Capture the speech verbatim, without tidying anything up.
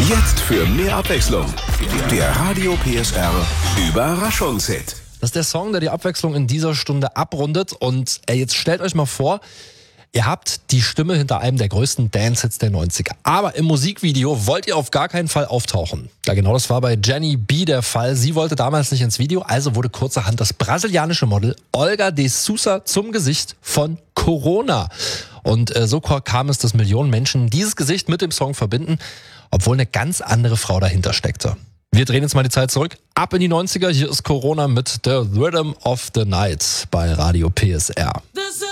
Jetzt für mehr Abwechslung. Der Radio P S R Überraschungshit. Das ist der Song, der die Abwechslung in dieser Stunde abrundet. Und ey, jetzt stellt euch mal vor, ihr habt die Stimme hinter einem der größten Dance-Hits der neunziger. Aber im Musikvideo wollt ihr auf gar keinen Fall auftauchen. Ja, genau, das war bei Jenny B der Fall. Sie wollte damals nicht ins Video, also wurde kurzerhand das brasilianische Model Olga de Sousa zum Gesicht von Corona. Und äh, so kam es, dass Millionen Menschen dieses Gesicht mit dem Song verbinden, obwohl eine ganz andere Frau dahinter steckte. Wir drehen jetzt mal die Zeit zurück. Ab in die neunziger. Hier ist Corona mit The Rhythm of the Night bei Radio P S R.